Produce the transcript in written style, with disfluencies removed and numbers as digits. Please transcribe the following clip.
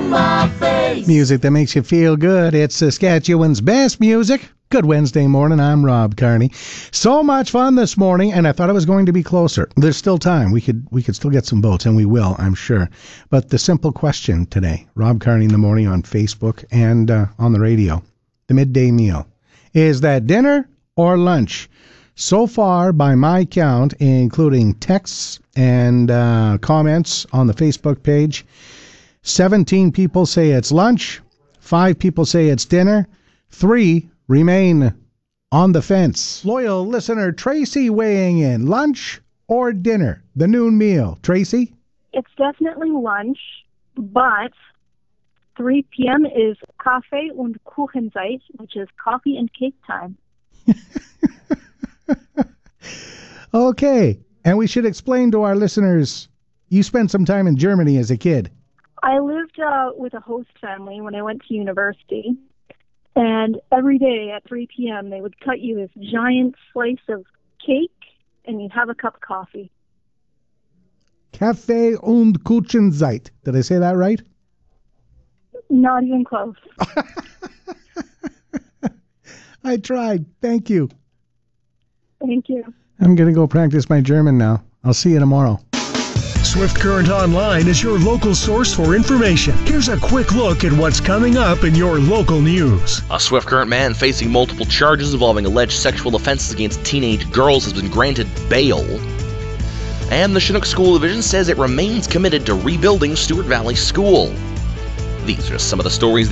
in my face. Music that makes you feel good. It's Saskatchewan's best music. Good Wednesday morning. I'm Rob Carney. So much fun this morning, and I thought it was going to be closer. There's still time. We could still get some votes, and we will, I'm sure. But the simple question today, Rob Carney in the morning on Facebook and on the radio, the midday meal. Is that dinner or lunch? So far, by my count, including texts and comments on the Facebook page, 17 people say it's lunch, 5 people say it's dinner, 3 remain on the fence. Loyal listener Tracy weighing in. Lunch or dinner? The noon meal. Tracy? It's definitely lunch, but 3 p.m. is Kaffee und Kuchenzeit, which is coffee and cake time. Okay. And we should explain to our listeners, you spent some time in Germany as a kid. I lived with a host family when I went to university, and every day at 3 p.m. they would cut you this giant slice of cake, and you'd have a cup of coffee. Kaffee und Kuchenzeit. Did I say that right? Not even close. I tried. Thank you. Thank you. I'm going to go practice my German now. I'll see you tomorrow. Swift Current Online is your local source for information. Here's a quick look at what's coming up in your local news. A Swift Current man facing multiple charges involving alleged sexual offenses against teenage girls has been granted bail. And the Chinook School Division says it remains committed to rebuilding Stewart Valley School. These are some of the stories